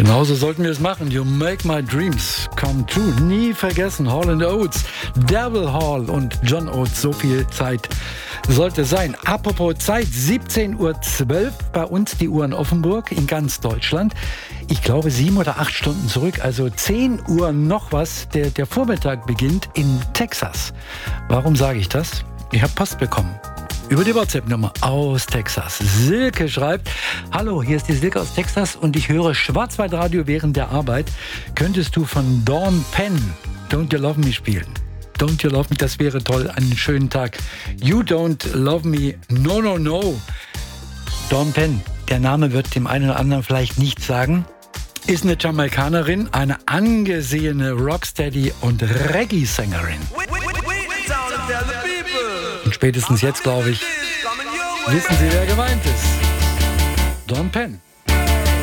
Genauso sollten wir es machen. You make my dreams come true. Nie vergessen, Hall & Oates, Devil Hall und John Oates. So viel Zeit sollte sein. Apropos Zeit, 17:12 Uhr bei uns die Uhr in Offenburg in ganz Deutschland. Ich glaube 7 oder 8 Stunden zurück, also 10 Uhr noch was. Der Vormittag beginnt in Texas. Warum sage ich das? Ich habe Post bekommen. Über die WhatsApp-Nummer aus Texas. Silke schreibt: Hallo, hier ist die Silke aus Texas und ich höre Schwarzwaldradio während der Arbeit. Könntest du von Dawn Penn Don't You Love Me spielen? Don't You Love Me, das wäre toll. Einen schönen Tag. You Don't Love Me, No, No, No. Dawn Penn, der Name wird dem einen oder anderen vielleicht nichts sagen. Ist eine Jamaikanerin, eine angesehene Rocksteady und Reggae-Sängerin. Und spätestens jetzt, glaube ich, wissen Sie, wer gemeint ist. Dawn Penn.